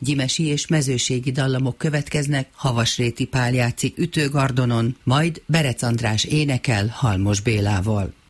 Gyimesi és mezőségi dallamok következnek, Havasréti Pál játszik ütőgardonon, majd Berec András énekel Halmos Bélával.